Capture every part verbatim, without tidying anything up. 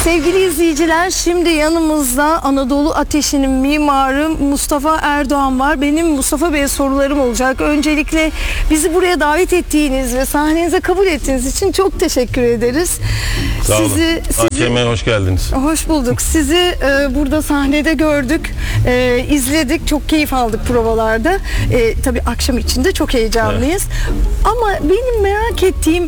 Sevgili izleyiciler, şimdi yanımızda Anadolu Ateşi'nin mimarı Mustafa Erdoğan var. Benim Mustafa Bey'e sorularım olacak. Öncelikle bizi buraya davet ettiğiniz ve sahnenize kabul ettiğiniz için çok teşekkür ederiz. Sağ olun. Sizi, sizi, A K M'ye hoş geldiniz. Hoş bulduk. Sizi e, burada sahnede gördük, e, izledik, çok keyif aldık provalarda. E, tabii akşam içinde çok heyecanlıyız. Evet. Ama benim merak ettiğim,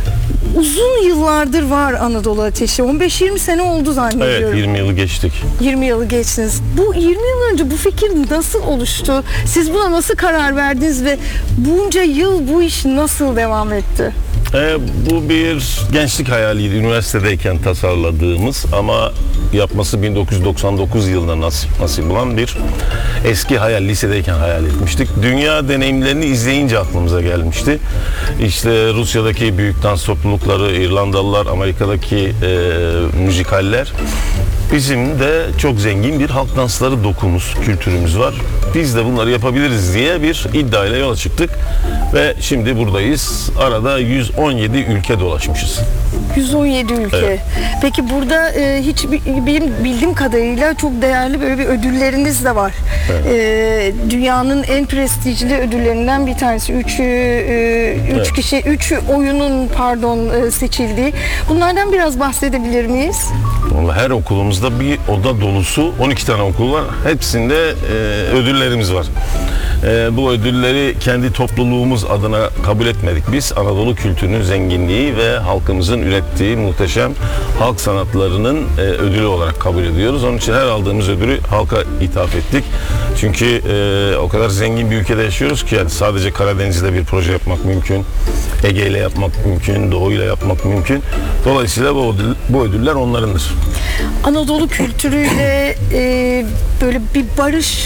uzun yıllardır var Anadolu Ateşi. on beş yirmi sene oldu zannediyorum. Evet, yirmi yılı geçtik. yirmi yılı geçtiniz. Bu yirmi yıl önce bu fikir nasıl oluştu? Siz buna nasıl karar verdiniz ve bunca yıl bu iş nasıl devam etti? Ee, bu bir gençlik hayaliydi. Üniversitedeyken tasarladığımız ama yapması bin dokuz yüz doksan dokuz yılında nasip, nasip olan bir eski hayal. Lisedeyken hayal etmiştik. Dünya deneyimlerini izleyince aklımıza gelmişti. İşte Rusya'daki büyük dans toplulukları, İrlandalılar, Amerika'daki e, müzikaller. Bizim de çok zengin bir halk dansları dokumuz, kültürümüz var. Biz de bunları yapabiliriz diye bir iddiayla yola çıktık ve şimdi buradayız. Arada yüz on yedi ülke dolaşmışız. yüz on yedi ülke. Evet. Peki burada e, hiç benim bildiğim kadarıyla çok değerli böyle bir ödülleriniz de var. Evet. E, dünyanın en prestijli ödüllerinden bir tanesi. Üç, e, üç evet. kişi, üç oyunun pardon e, seçildiği. Bunlardan biraz bahsedebilir miyiz? Her okulumuzda bir oda dolusu on iki tane okul var. Hepsinde e, ödüllerimiz var. E, bu ödülleri kendi topluluğumuz adına kabul etmedik. Biz Anadolu kültürünün zenginliği ve halkımızın ürettiği muhteşem halk sanatlarının e, ödülü olarak kabul ediyoruz. Onun için her aldığımız ödülü halka ithaf ettik. Çünkü e, o kadar zengin bir ülkede yaşıyoruz ki yani sadece Karadeniz'de bir proje yapmak mümkün. Ege ile yapmak mümkün, Doğu ile yapmak mümkün. Dolayısıyla bu, ödül, bu ödüller onlarındır. Anadolu kültürüyle e, böyle bir barış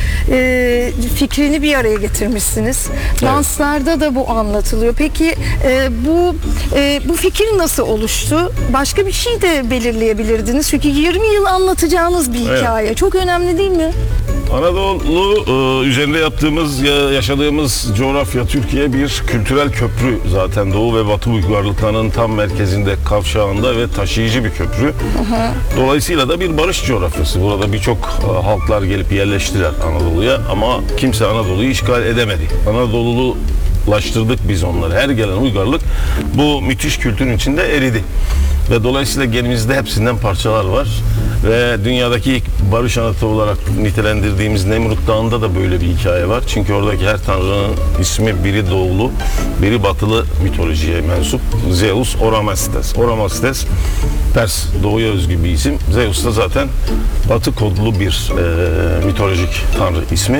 e, fikrini bir araya getirmişsiniz. Danslarda evet. da bu anlatılıyor. Peki e, bu e, bu fikir nasıl oluştu? Başka bir şey de belirleyebilirdiniz. Çünkü yirmi yıl anlatacağınız bir hikaye. Evet. Çok önemli değil mi? Anadolu e, üzerinde yaptığımız, yaşadığımız coğrafya Türkiye bir kültürel köprü zaten. Doğu ve Batı uygarlıklarının tam merkezinde, kavşağında ve taşıyıcı bir köprü. Aha. Dolayısıyla da bir barış coğrafyası. Burada birçok e, halklar gelip yerleştiler Anadolu'ya ama kimse Anadolu'yu işgal edemedi. Anadolu'laştırdık biz onları. Her gelen uygarlık bu müthiş kültürün içinde eridi. Ve dolayısıyla gemimizde hepsinden parçalar var. Ve dünyadaki ilk barış anıtı olarak nitelendirdiğimiz Nemrut Dağı'nda da böyle bir hikaye var. Çünkü oradaki her tanrının ismi biri doğulu, biri batılı mitolojiye mensup. Zeus Oramastes. Oramastes Pers, doğuya özgü bir isim. Zeus da zaten batı kodlu bir e, mitolojik tanrı ismi.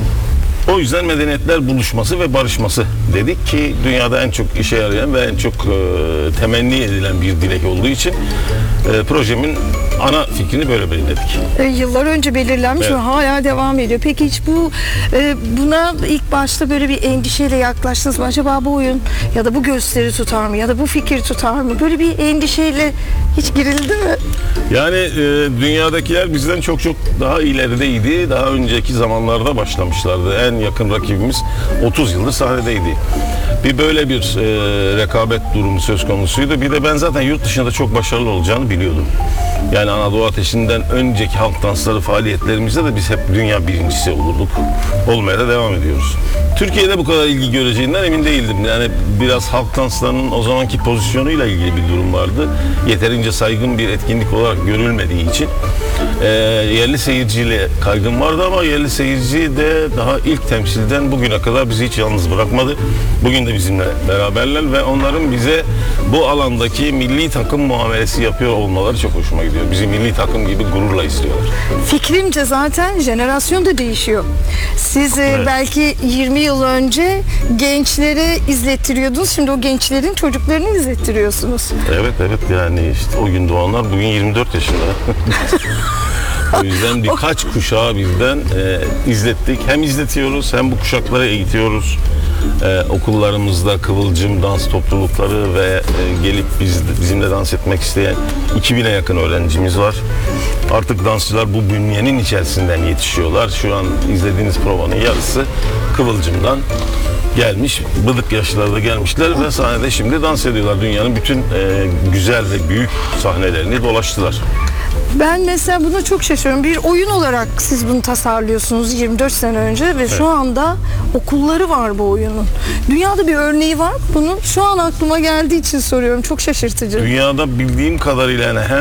O yüzden medeniyetler buluşması ve barışması dedik ki dünyada en çok işe yarayan ve en çok e, temenni edilen bir dilek olduğu için e, projemin ana fikrini böyle belirledik. E, yıllar önce belirlenmiş evet. ve hala devam ediyor. Peki hiç bu e, buna ilk başta böyle bir endişeyle yaklaştınız mı? Acaba bu oyun ya da bu gösteri tutar mı ya da bu fikir tutar mı? Böyle bir endişeyle hiç girildi mi? Yani e, dünyadakiler bizden çok çok daha ilerideydi. Daha önceki zamanlarda başlamışlardı. En yakın rakibimiz otuz yıldır sahnedeydi. Bir böyle bir e, rekabet durumu söz konusuydu. Bir de ben zaten yurt dışında çok başarılı olacağını biliyordum. Yani Anadolu Ateşi'nden önceki halk dansları faaliyetlerimizde de biz hep dünya birincisi olurduk. Olmaya da devam ediyoruz. Türkiye'de bu kadar ilgi göreceğinden emin değildim. Yani biraz halk danslarının o zamanki pozisyonuyla ilgili bir durum vardı. Yeterince saygın bir etkinlik olarak görülmediği için e, yerli seyirciyle kaygım vardı ama yerli seyirci de daha ilk temsilden bugüne kadar bizi hiç yalnız bırakmadı. Bugün de bizimle beraberler ve onların bize bu alandaki milli takım muamelesi yapıyor olmaları çok hoşuma gidiyor. Bizi milli takım gibi gururla istiyorlar. Fikrimce zaten jenerasyon da değişiyor. Siz evet. belki yirmi yıl önce gençlere izlettiriyordunuz. Şimdi o gençlerin çocuklarını izlettiriyorsunuz. Evet evet yani işte o gün doğanlar bugün yirmi dört yaşında. O yüzden birkaç kuşağı bizden e, izlettik. Hem izletiyoruz hem bu kuşakları eğitiyoruz. E, okullarımızda Kıvılcım dans toplulukları ve e, gelip biz, bizimle dans etmek isteyen iki bine yakın öğrencimiz var. Artık dansçılar bu bünyenin içerisinden yetişiyorlar. Şu an izlediğiniz provanın yarısı Kıvılcım'dan gelmiş, bıdık yaşlarda gelmişler ve sahnede şimdi dans ediyorlar. Dünyanın bütün e, güzel ve büyük sahnelerini dolaştılar. Ben mesela buna çok şaşırıyorum. Bir oyun olarak siz bunu tasarlıyorsunuz yirmi dört sene önce ve evet. Şu anda okulları var bu oyunun. Dünyada bir örneği var bunun. Şu an aklıma geldiği için soruyorum. Çok şaşırtıcı. Dünyada bildiğim kadarıyla yani